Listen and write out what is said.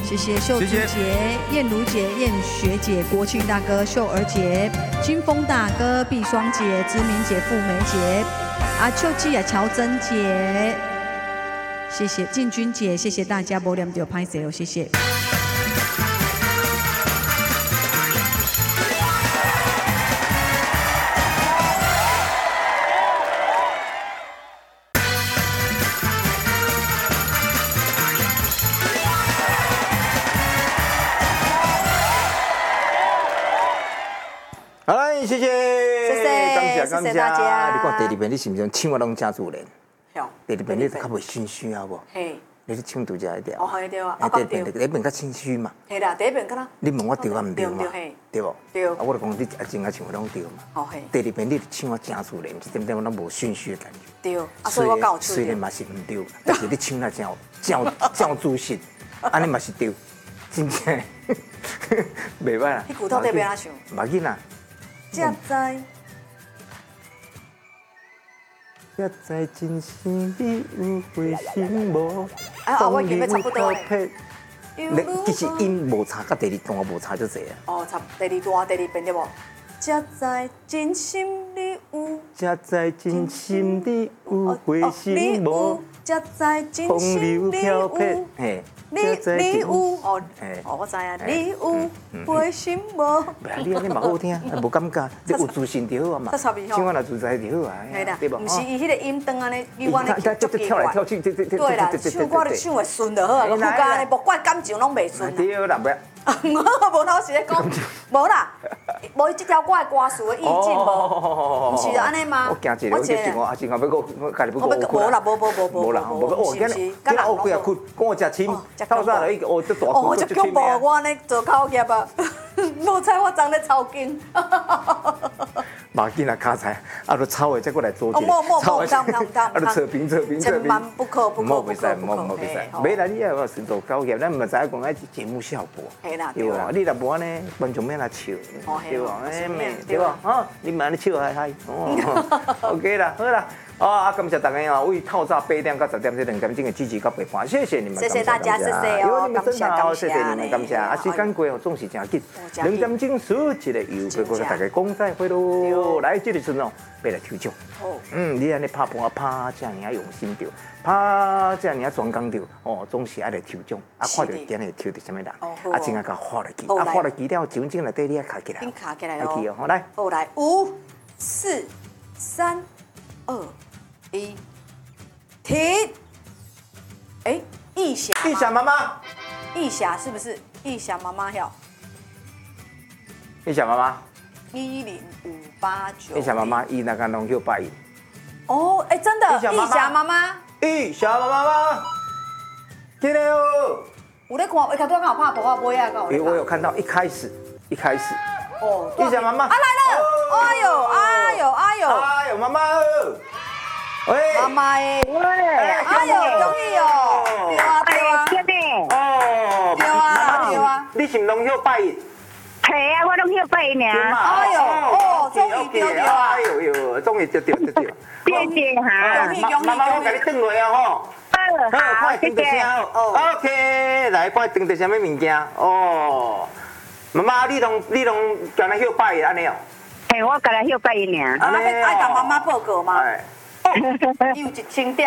谢谢秀珠姐、燕如姐、燕学姐、国庆大哥、秀儿姐、金峰大哥、碧双姐、知名姐、富梅姐、阿秋记啊、乔珍姐，谢谢静君姐，谢谢大家，无念就拍摄哦，谢谢。 好嘞，谢谢， 谢谢大家。 你看第二遍你是不是唱啊拢真自然？第二遍你较袂心虚啊无？ 嘿， 你是唱拄只一条。 哦，系对啊， 第一遍较清虚嘛。 系啦，第一遍敢若。 你问我对啊毋对嘛？对无？ 对。 啊，我就讲你真啊唱拢对嘛。 哦嘿。 第二遍你唱啊真自然，一点点拢无心虚的感觉。 对，啊，所以我教虽然嘛是毋对，但是你唱啊真自信，安尼嘛是对，真正袂歹啦。 你骨头得要安唱？ 唔要紧啦。 才知。 才知真心你有回心无。 啊，我已经要差不多嘞。 其实音无差，甲第二段无差就济啊。 哦，差第二段第二遍对无？才知真心你有。 才知真心你有回心无。 才知真心你有。 嘿。 你有哦，我知啊，你有回心无？ 你安尼嘛好听，无感觉，你有自信就好啊嘛。唱我若自在就好啊， 对吧？唔是伊迄个音长安尼，你往咧跳来跳去， 对啦，唱歌你唱会顺就好啊，副歌安尼无怪感情拢袂顺。 对啦， 无老实咧讲，无啦，无即条歌的歌词的意境无，唔是安尼吗？ 我惊一个，我惊我，啊，是我要我家己要无啦，无啦， 哦，今日今日我几啊困，我食青，透早来哦，这大哦，这恐怖，我呢做口业啊，无彩我长咧超劲。 马紧啊，卡菜，啊，都炒的再过来做一个， 炒的， 啊，都扯平， 千万不可， 袂使，没啦，你要是做高业，咱唔知讲爱节目效果，对吧？你若无安尼，观众免来笑，对吧？对吧？哈，你慢咧笑嗨，哦，OK 啦，好啦。啊！感谢大家啊！为透早8点到10点这2点钟的支持跟陪伴，谢谢你们， 谢谢大家，谢谢哦， 感谢你们，感谢。啊，时间过哦，总是真紧，2点钟数一个又过过大家讲再会喽。来，这个时候要来抽奖。你安尼拍盘拍这样用心着，拍这样专工着，哦，总是爱来抽奖。啊，看到今日抽到什么人，啊，真爱甲画落去，啊，画落去了，奖金内底你爱卡起来， 卡起来哦。 好来， 好来，5、4、3、2、1，停！哎，逸霞妈妈， 逸霞是不是？逸霞妈妈要。 逸霞妈妈。 10589。 逸霞妈妈，伊那个拢叫拜。 哦，哎，真的，逸霞妈妈。 逸霞妈妈，进来哦。 有咧看，我看多刚好拍大话杯啊， 我有看到一开始。 哦， 逸霞妈妈。 啊来了！哎呦， 妈妈。喂， 妈妈诶，哎呦，恭喜哦！对啊， 姐妹， 对啊， 你是拢晓拜？ 系啊，我拢晓拜呢。 哎呦，终于对啊！ 哎呦，终于对。 谢谢哈， 妈妈，我给你转来啊吼。好，看订到啥？OK，来看订到啥物物件？哦，妈妈，你拢敢若晓拜安尼哦？ 嘿，我敢若晓拜呢。 爱甲妈妈报告吗？有1000点。